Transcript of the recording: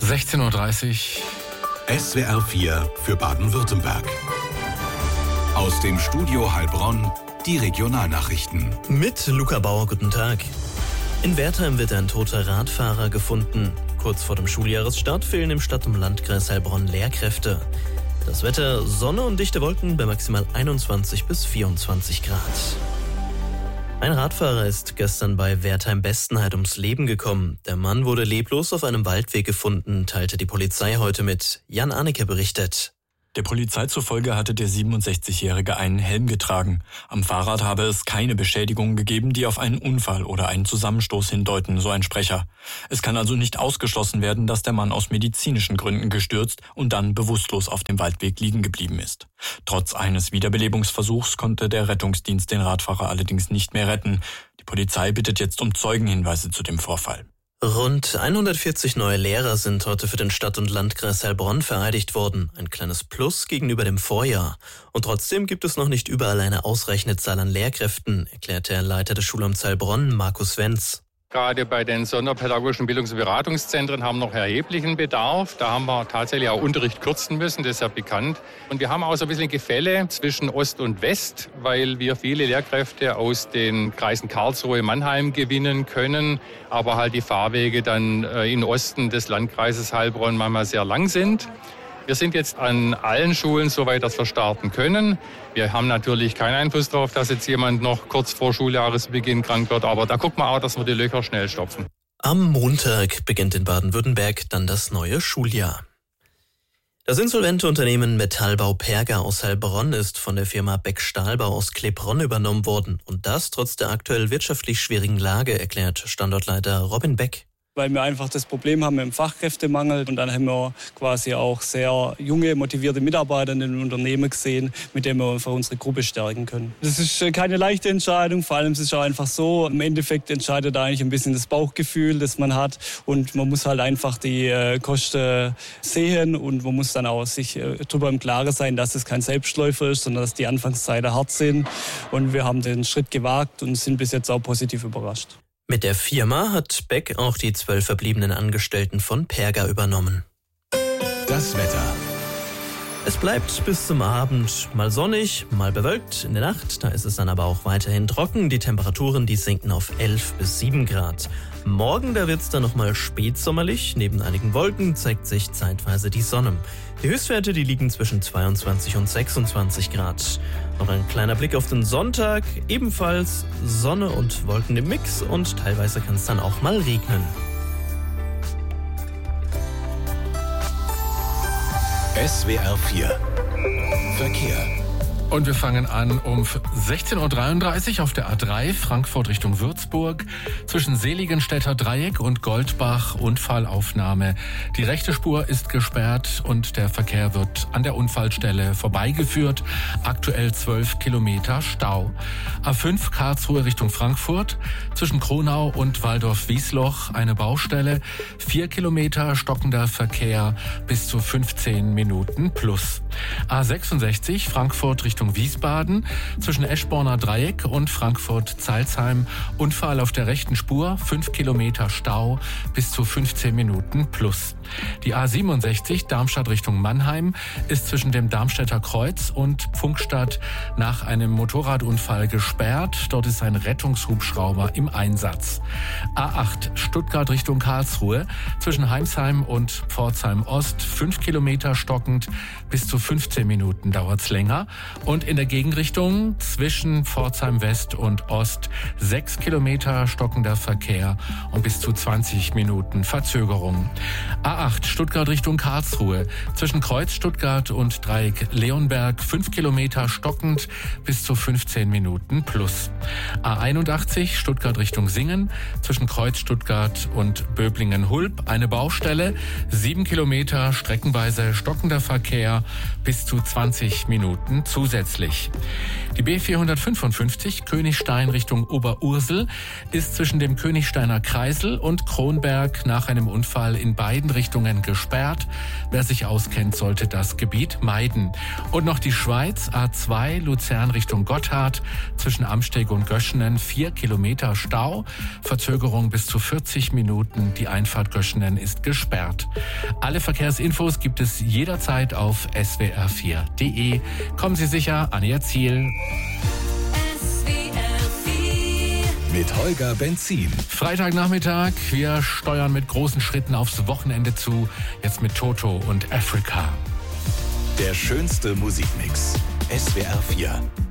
16:30 Uhr. SWR 4 für Baden-Württemberg. Aus dem Studio Heilbronn die Regionalnachrichten. Mit Luca Bauer, guten Tag. In Wertheim wird ein toter Radfahrer gefunden. Kurz vor dem Schuljahresstart fehlen im Stadt- und Landkreis Heilbronn Lehrkräfte. Das Wetter: Sonne und dichte Wolken bei maximal 21 bis 24 Grad. Ein Radfahrer ist gestern bei Wertheim-Bestenheit ums Leben gekommen. Der Mann wurde leblos auf einem Waldweg gefunden, teilte die Polizei heute mit. Jan Arnecke berichtet. Der Polizei zufolge hatte der 67-Jährige einen Helm getragen. Am Fahrrad habe es keine Beschädigungen gegeben, die auf einen Unfall oder einen Zusammenstoß hindeuten, so ein Sprecher. Es kann also nicht ausgeschlossen werden, dass der Mann aus medizinischen Gründen gestürzt und dann bewusstlos auf dem Waldweg liegen geblieben ist. Trotz eines Wiederbelebungsversuchs konnte der Rettungsdienst den Radfahrer allerdings nicht mehr retten. Die Polizei bittet jetzt um Zeugenhinweise zu dem Vorfall. Rund 140 neue Lehrer sind heute für den Stadt- und Landkreis Heilbronn vereidigt worden. Ein kleines Plus gegenüber dem Vorjahr. Und trotzdem gibt es noch nicht überall eine ausreichende Zahl an Lehrkräften, erklärt der Leiter des Schulamts Heilbronn, Markus Wenz. Gerade bei den sonderpädagogischen Bildungs- und Beratungszentren haben wir noch erheblichen Bedarf. Da haben wir tatsächlich auch Unterricht kürzen müssen, das ist ja bekannt. Und wir haben auch so ein bisschen Gefälle zwischen Ost und West, weil wir viele Lehrkräfte aus den Kreisen Karlsruhe, Mannheim gewinnen können, aber halt die Fahrwege dann im Osten des Landkreises Heilbronn manchmal sehr lang sind. Wir sind jetzt an allen Schulen so weit, dass wir starten können. Wir haben natürlich keinen Einfluss darauf, dass jetzt jemand noch kurz vor Schuljahresbeginn krank wird, aber da gucken wir auch, dass wir die Löcher schnell stopfen. Am Montag beginnt in Baden-Württemberg dann das neue Schuljahr. Das insolvente Unternehmen Metallbau Perga aus Heilbronn ist von der Firma Beck Stahlbau aus Klebronn übernommen worden. Und das trotz der aktuell wirtschaftlich schwierigen Lage, erklärt Standortleiter Robin Beck. Weil wir einfach das Problem haben mit dem Fachkräftemangel. Und dann haben wir quasi auch sehr junge, motivierte Mitarbeiter in den Unternehmen gesehen, mit denen wir für unsere Gruppe stärken können. Das ist keine leichte Entscheidung, vor allem ist es auch einfach so, im Endeffekt entscheidet eigentlich ein bisschen das Bauchgefühl, das man hat. Und man muss halt einfach die Kosten sehen und man muss dann auch sich darüber im Klaren sein, dass es kein Selbstläufer ist, sondern dass die Anfangszeiten hart sind. Und wir haben den Schritt gewagt und sind bis jetzt auch positiv überrascht. Mit der Firma hat Beck auch die 12 verbliebenen Angestellten von Perga übernommen. Das Wetter. Es bleibt bis zum Abend mal sonnig, mal bewölkt. In der Nacht, da ist es dann aber auch weiterhin trocken. Die Temperaturen, die sinken auf 11 bis 7 Grad. Morgen, da wird es dann nochmal spätsommerlich. Neben einigen Wolken zeigt sich zeitweise die Sonne. Die Höchstwerte, die liegen zwischen 22 und 26 Grad. Noch ein kleiner Blick auf den Sonntag. Ebenfalls Sonne und Wolken im Mix und teilweise kann es dann auch mal regnen. SWR 4 Verkehr. Und wir fangen an um 16:33 Uhr auf der A3 Frankfurt Richtung Würzburg. Zwischen Seligenstädter Dreieck und Goldbach Unfallaufnahme. Die rechte Spur ist gesperrt und der Verkehr wird an der Unfallstelle vorbeigeführt. Aktuell 12 Kilometer Stau. A5 Karlsruhe Richtung Frankfurt. Zwischen Kronau und Waldorf-Wiesloch eine Baustelle. 4 Kilometer stockender Verkehr bis zu 15 Minuten plus. A66 Frankfurt Richtung Wiesbaden, zwischen Eschborner Dreieck und Frankfurt-Zeilsheim. Unfall auf der rechten Spur, 5 Kilometer Stau, bis zu 15 Minuten plus. Die A67 Darmstadt Richtung Mannheim ist zwischen dem Darmstädter Kreuz und Pfunkstadt nach einem Motorradunfall gesperrt. Dort ist ein Rettungshubschrauber im Einsatz. A8 Stuttgart Richtung Karlsruhe, zwischen Heimsheim und Pforzheim Ost, 5 Kilometer stockend, bis zu 15 Minuten dauert's länger. Und in der Gegenrichtung zwischen Pforzheim West und Ost 6 Kilometer stockender Verkehr und bis zu 20 Minuten Verzögerung. A8 Stuttgart Richtung Karlsruhe, zwischen Kreuz Stuttgart und Dreieck Leonberg 5 Kilometer stockend, bis zu 15 Minuten plus. A81 Stuttgart Richtung Singen, zwischen Kreuz Stuttgart und Böblingen-Hulb eine Baustelle, 7 Kilometer streckenweise stockender Verkehr, bis zu 20 Minuten zusätzlich. Die B455 Königstein Richtung Oberursel ist zwischen dem Königsteiner Kreisel und Kronberg nach einem Unfall in beiden Richtungen gesperrt. Wer sich auskennt, sollte das Gebiet meiden. Und noch die Schweiz, A2 Luzern Richtung Gotthard, zwischen Amsteg und Göschenen 4 Kilometer Stau, Verzögerung bis zu 40 Minuten, die Einfahrt Göschenen ist gesperrt. Alle Verkehrsinfos gibt es jederzeit auf swr4.de. Kommen Sie sicher an Ihr Ziel. Mit Holger Benzin. Freitagnachmittag, wir steuern mit großen Schritten aufs Wochenende zu. Jetzt mit Toto und Africa. Der schönste Musikmix. SWR 4.